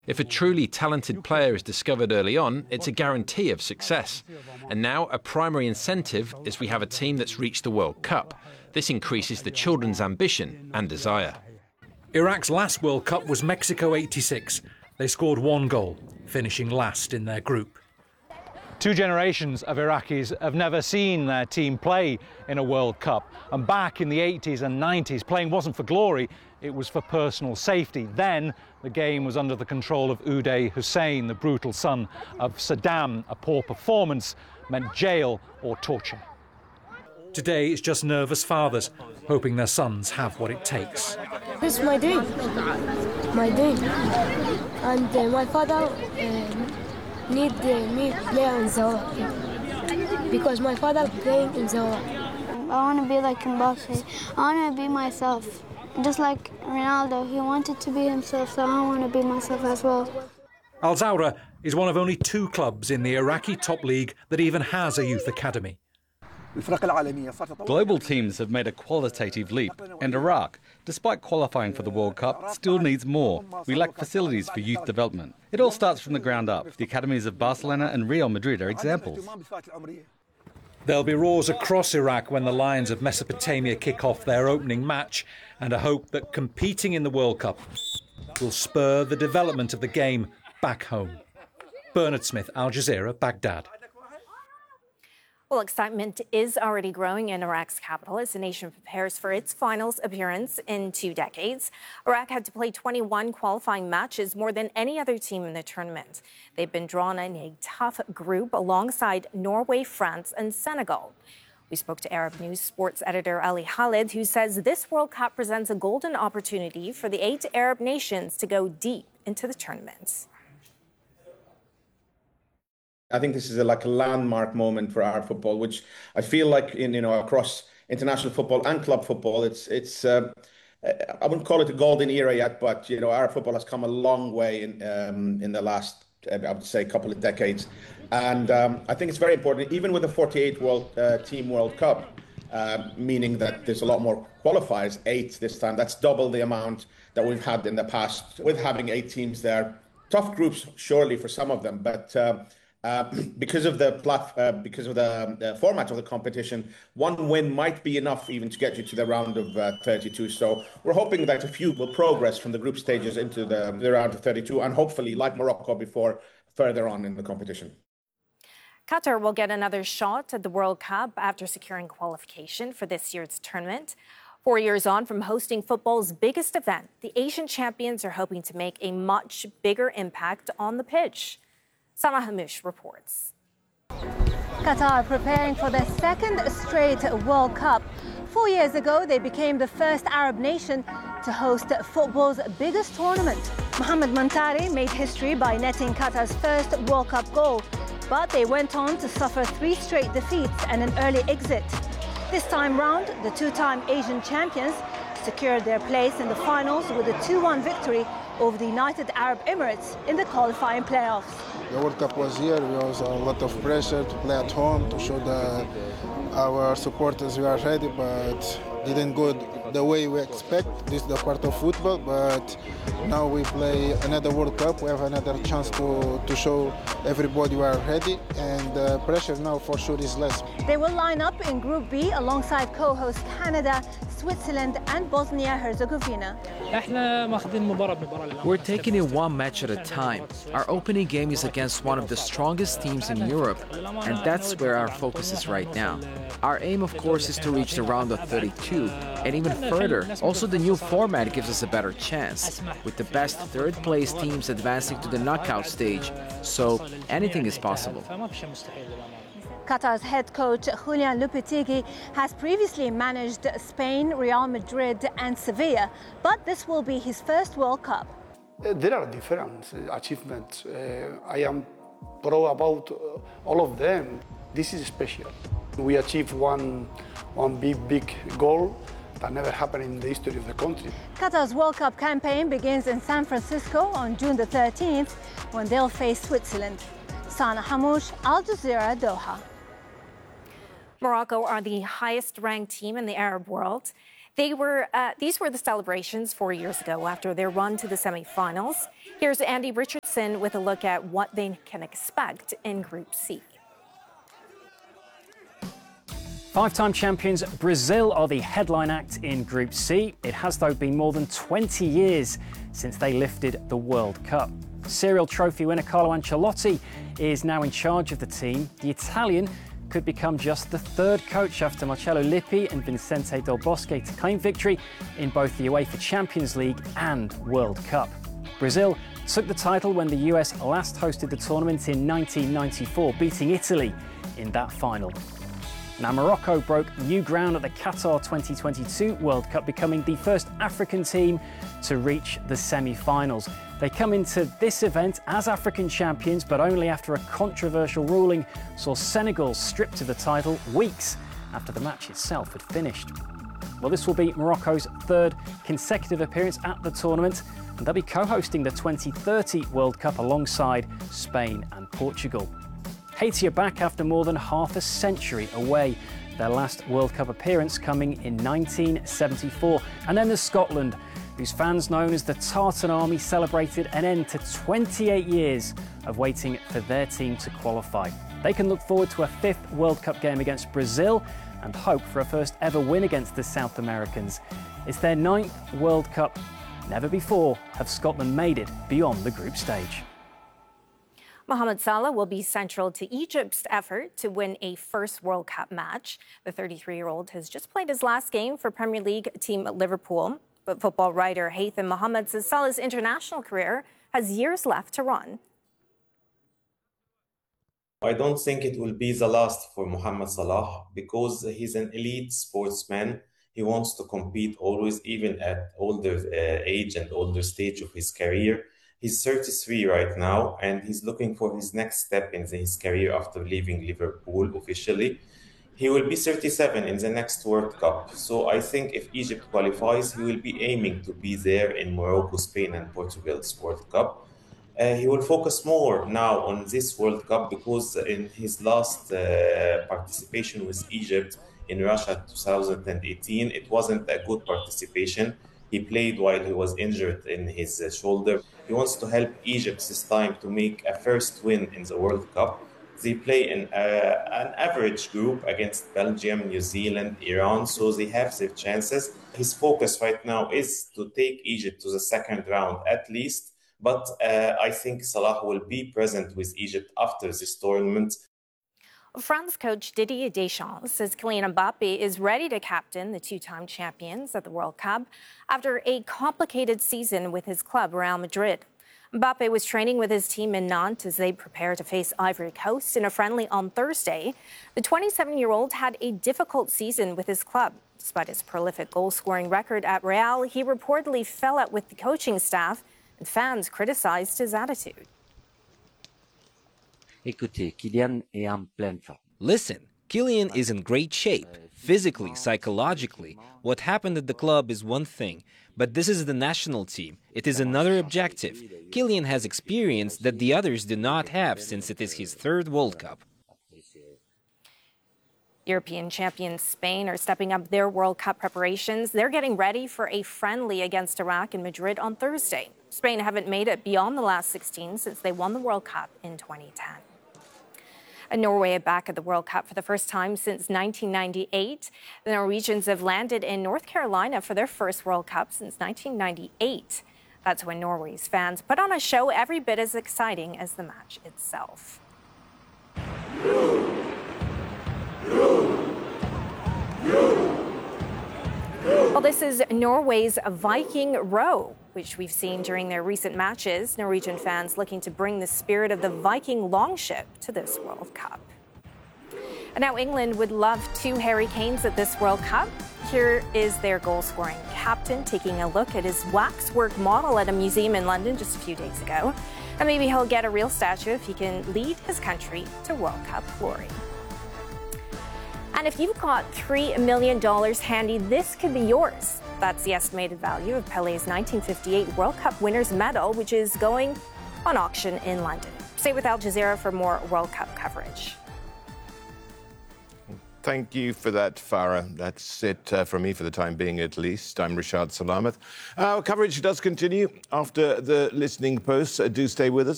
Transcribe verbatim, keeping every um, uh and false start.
If a truly talented player is discovered early on, it's a guarantee of success. And now a primary incentive is we have a team that's reached the World Cup. This increases the children's ambition and desire. Iraq's last World Cup was Mexico eighty-six. They scored one goal, finishing last in their group. Two generations of Iraqis have never seen their team play in a World Cup. And back in the eighties and nineties, playing wasn't for glory, it was for personal safety. Then the game was under the control of Uday Hussein, the brutal son of Saddam. A poor performance meant jail or torture. Today it's just nervous fathers, hoping their sons have what it takes. This is my dream, my dream. And uh, my father uh, need uh, me play in Zawak, because my father playing in Zawak. I want to be like Mbappe. I want to be myself. Just like Ronaldo, he wanted to be himself, so I want to be myself as well. Al Zawra is one of only two clubs in the Iraqi top league that even has a youth academy. Global teams have made a qualitative leap, and Iraq, despite qualifying for the World Cup, still needs more. We lack facilities for youth development. It all starts from the ground up. The academies of Barcelona and Real Madrid are examples. There'll be roars across Iraq when the Lions of Mesopotamia kick off their opening match, and a hope that competing in the World Cup will spur the development of the game back home. Bernard Smith, Al Jazeera, Baghdad. Well, excitement is already growing in Iraq's capital as the nation prepares for its finals appearance in two decades. Iraq had to play twenty-one qualifying matches, more than any other team in the tournament. They've been drawn in a tough group alongside Norway, France and Senegal. We spoke to Arab News sports editor Ali Khalid, who says this World Cup presents a golden opportunity for the eight Arab nations to go deep into the tournament. I think this is a, like a landmark moment for Arab football, which I feel like in you know across international football and club football, it's it's uh, I wouldn't call it a golden era yet, but you know Arab football has come a long way in um, in the last I would say couple of decades, and um, I think it's very important, even with the forty-eight World uh, Team World Cup, uh, meaning that there's a lot more qualifiers, eight this time. That's double the amount that we've had in the past with having eight teams there. Tough groups, surely for some of them, but. Uh, Uh, because of the plat- uh, because of the, um, the format of the competition, one win might be enough even to get you to the round of uh, thirty-two. So we're hoping that a few will progress from the group stages into the, the round of thirty-two, and hopefully, like Morocco before, further on in the competition. Qatar will get another shot at the World Cup after securing qualification for this year's tournament. Four years on from hosting football's biggest event, the Asian champions are hoping to make a much bigger impact on the pitch. Sana Hamouche reports. Qatar preparing for their second straight World Cup. Four years ago, they became the first Arab nation to host football's biggest tournament. Mohamed Mantari made history by netting Qatar's first World Cup goal, but they went on to suffer three straight defeats and an early exit. This time round, the two-time Asian champions secured their place in the finals with a two one victory over the United Arab Emirates in the qualifying playoffs. The World Cup was here. There was a lot of pressure to play at home, to show the, our supporters we are ready, but didn't go the way we expect. This is the part of football, but now we play another World Cup. We have another chance to, to show everybody we are ready, and the pressure now for sure is less. They will line up in Group B alongside co-host Canada, Switzerland and Bosnia-Herzegovina. We're taking it one match at a time. Our opening game is against one of the strongest teams in Europe, and that's where our focus is right now. Our aim, of course, is to reach the round of thirty-two, and even further. Also, the new format gives us a better chance, with the best third-place teams advancing to the knockout stage, so anything is possible. Qatar's head coach Julian Lopetegui has previously managed Spain, Real Madrid and Sevilla, but this will be his first World Cup. There are different achievements. Uh, I am proud about all of them. This is special. We achieved one, one big, big goal that never happened in the history of the country. Qatar's World Cup campaign begins in San Francisco on June the thirteenth, when they'll face Switzerland. Sana Hamouche, Al Jazeera, Doha. Morocco are the highest-ranked team in the Arab world. They were, uh, these were the celebrations four years ago after their run to the semi-finals. Here's Andy Richardson with a look at what they can expect in Group C. Five-time champions Brazil are the headline act in Group C. It has, though, been more than twenty years since they lifted the World Cup. Serial trophy winner Carlo Ancelotti is now in charge of the team. The Italian could become just the third coach after Marcello Lippi and Vincente Del Bosque to claim victory in both the UEFA Champions League and World Cup. Brazil took the title when the U S last hosted the tournament in nineteen ninety-four, beating Italy in that final. Now, Morocco broke new ground at the Qatar twenty twenty-two World Cup, becoming the first African team to reach the semi-finals. They come into this event as African champions, but only after a controversial ruling saw Senegal stripped of the title weeks after the match itself had finished. Well, this will be Morocco's third consecutive appearance at the tournament, and they'll be co-hosting the twenty thirty World Cup alongside Spain and Portugal. Haiti are back after more than half a century away, their last World Cup appearance coming in nineteen seventy-four. And then there's Scotland, whose fans known as the Tartan Army celebrated an end to twenty-eight years of waiting for their team to qualify. They can look forward to a fifth World Cup game against Brazil and hope for a first ever win against the South Americans. It's their ninth World Cup. Never before have Scotland made it beyond the group stage. Mohamed Salah will be central to Egypt's effort to win a first World Cup match. The thirty-three-year-old has just played his last game for Premier League team Liverpool. But football writer Haytham Mohammed says Salah's international career has years left to run. I don't think it will be the last for Mohamed Salah because he's an elite sportsman. He wants to compete always, even at older uh, age and older stage of his career. He's thirty-three right now, and he's looking for his next step in his career after leaving Liverpool officially. He will be thirty-seven in the next World Cup. So I think if Egypt qualifies, he will be aiming to be there in Morocco, Spain, and Portugal's World Cup. Uh, he will focus more now on this World Cup because in his last uh, participation with Egypt in Russia two thousand eighteen, it wasn't a good participation. He played while he was injured in his uh, shoulder. He wants to help Egypt this time to make a first win in the World Cup. They play in uh, an average group against Belgium, New Zealand, Iran, so they have their chances. His focus right now is to take Egypt to the second round at least, but uh, I think Salah will be present with Egypt after this tournament. France coach Didier Deschamps says Kylian Mbappe is ready to captain the two-time champions at the World Cup after a complicated season with his club, Real Madrid. Mbappe was training with his team in Nantes as they prepare to face Ivory Coast in a friendly on Thursday. The twenty-seven-year-old had a difficult season with his club. Despite his prolific goal-scoring record at Real, he reportedly fell out with the coaching staff, and fans criticized his attitude. Écoutez, Kylian est en pleine forme. Listen, Kylian is in great shape, physically, psychologically. What happened at the club is one thing, but this is the national team. It is another objective. Kylian has experience that the others do not have since it is his third World Cup. European champions Spain are stepping up their World Cup preparations. They're getting ready for a friendly against Iraq in Madrid on Thursday. Spain haven't made it beyond the last sixteen since they won the World Cup in twenty ten. And Norway are back at the World Cup for the first time since nineteen ninety-eight. The Norwegians have landed in North Carolina for their first World Cup since nineteen ninety-eight. That's when Norway's fans put on a show every bit as exciting as the match itself. Well, this is Norway's Viking Row, which we've seen during their recent matches. Norwegian fans looking to bring the spirit of the Viking longship to this World Cup. And now England would love two Harry Kanes at this World Cup. Here is their goal-scoring captain taking a look at his waxwork model at a museum in London just a few days ago. And maybe he'll get a real statue if he can lead his country to World Cup glory. And if you've got three million dollars handy, this could be yours. That's the estimated value of Pelé's nineteen fifty-eight World Cup winners medal, which is going on auction in London. Stay with Al Jazeera for more World Cup coverage. Thank you for that, Farah. That's it uh, from me for the time being, at least. I'm Rashad Salamat. Our coverage does continue after the listening posts. Uh, do stay with us.